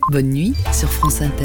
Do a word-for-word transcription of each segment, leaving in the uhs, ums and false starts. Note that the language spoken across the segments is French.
Bonne nuit sur France Inter.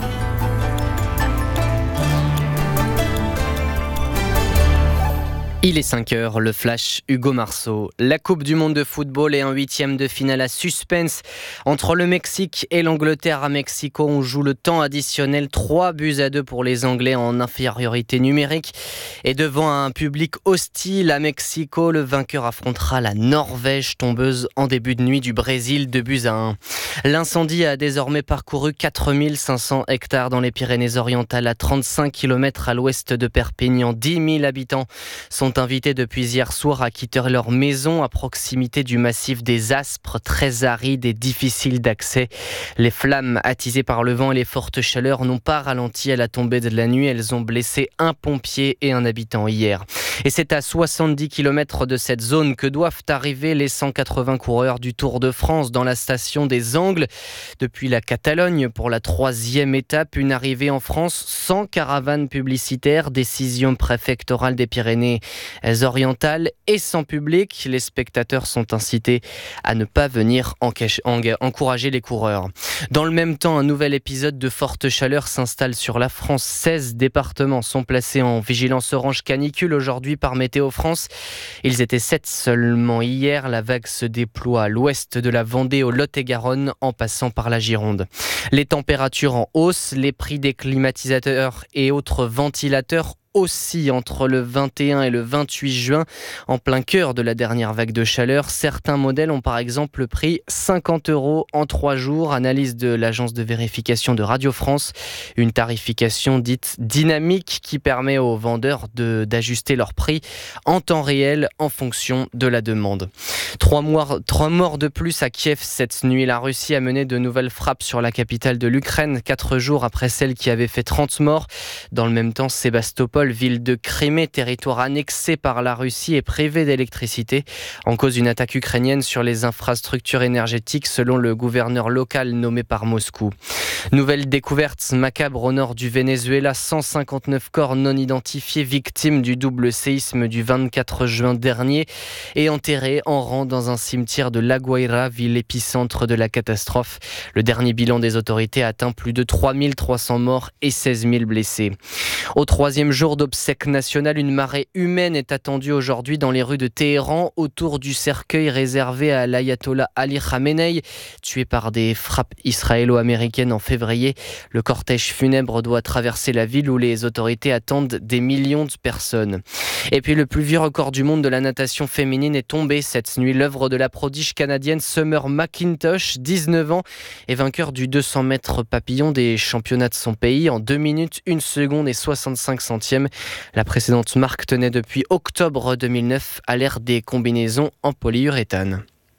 Il est cinq heures, le flash Hugo Marceau. La Coupe du Monde de football et un huitième de finale à suspense. Entre le Mexique et l'Angleterre à Mexico, on joue le temps additionnel. trois buts à deux pour les Anglais en infériorité numérique. Et devant un public hostile à Mexico, le vainqueur affrontera la Norvège, tombeuse en début de nuit du Brésil, deux buts à un. L'incendie a désormais parcouru quatre mille cinq cents hectares dans les Pyrénées-Orientales, à trente-cinq kilomètres à l'ouest de Perpignan. dix mille habitants sont invités depuis hier soir à quitter leur maison à proximité du massif des Aspres, très aride et difficile d'accès. Les flammes attisées par le vent et les fortes chaleurs n'ont pas ralenti à la tombée de la nuit. Elles ont blessé un pompier et un habitant hier. Et c'est à soixante-dix kilomètres de cette zone que doivent arriver les cent quatre-vingts coureurs du Tour de France dans la station des Angles. Depuis la Catalogne pour la troisième étape, une arrivée en France sans caravane publicitaire, décision préfectorale des Pyrénées orientales et sans public. Les spectateurs sont incités à ne pas venir encourager les coureurs. Dans le même temps, un nouvel épisode de forte chaleur s'installe sur la France. seize départements sont placés en vigilance orange canicule aujourd'hui par Météo France. Ils étaient sept seulement hier. La vague se déploie à l'ouest de la Vendée au Lot-et-Garonne en passant par la Gironde. Les températures en hausse, les prix des climatisateurs et autres ventilateurs aussi entre le vingt et un et le vingt-huit juin, en plein cœur de la dernière vague de chaleur. Certains modèles ont par exemple pris cinquante euros en trois jours. Analyse de l'agence de vérification de Radio France. Une tarification dite dynamique qui permet aux vendeurs de, d'ajuster leur prix en temps réel en fonction de la demande. Trois morts, trois morts de plus à Kiev cette nuit. La Russie a mené de nouvelles frappes sur la capitale de l'Ukraine, quatre jours après celle qui avait fait trente morts. Dans le même temps, Sébastopol, ville de Crimée, territoire annexé par la Russie et privé d'électricité, en cause d'une attaque ukrainienne sur les infrastructures énergétiques selon le gouverneur local nommé par Moscou. Nouvelle découverte macabre au nord du Venezuela, cent cinquante-neuf corps non identifiés victimes du double séisme du vingt-quatre juin dernier et enterrés en rang dans un cimetière de La Guaira, ville épicentre de la catastrophe. Le dernier bilan des autorités atteint plus de trois mille trois cents morts et seize mille blessés. Au troisième jour d'obsèques nationales, une marée humaine est attendue aujourd'hui dans les rues de Téhéran autour du cercueil réservé à l'ayatollah Ali Khamenei, tué par des frappes israélo-américaines en février. Le cortège funèbre doit traverser la ville où les autorités attendent des millions de personnes. Et puis le plus vieux record du monde de la natation féminine est tombé cette nuit. L'œuvre de la prodige canadienne Summer McIntosh, dix-neuf ans, est vainqueur du deux cents mètres papillon des championnats de son pays en deux minutes, une seconde et soixante-cinq centièmes. La précédente marque tenait depuis octobre deux mille neuf à l'ère des combinaisons en polyuréthane.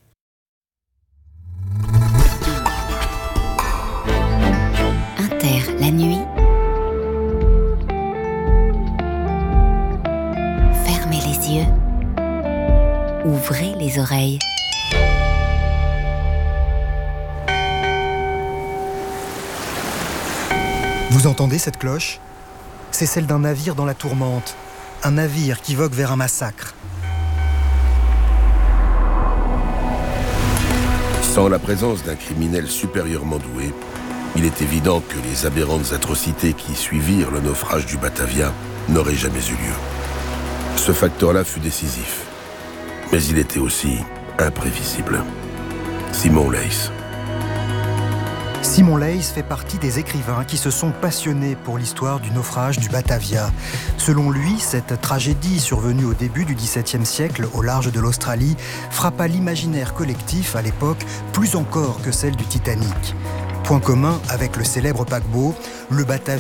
Inter, la nuit. Fermez les yeux. Ouvrez les oreilles. Vous entendez cette cloche ? C'est celle d'un navire dans la tourmente. Un navire qui vogue vers un massacre. Sans la présence d'un criminel supérieurement doué, il est évident que les aberrantes atrocités qui suivirent le naufrage du Batavia n'auraient jamais eu lieu. Ce facteur-là fut décisif, mais il était aussi imprévisible. Simon Leys. Simon Leys fait partie des écrivains qui se sont passionnés pour l'histoire du naufrage du Batavia. Selon lui, cette tragédie survenue au début du dix-septième siècle au large de l'Australie frappa l'imaginaire collectif à l'époque plus encore que celle du Titanic. Point commun avec le célèbre paquebot, le Batavia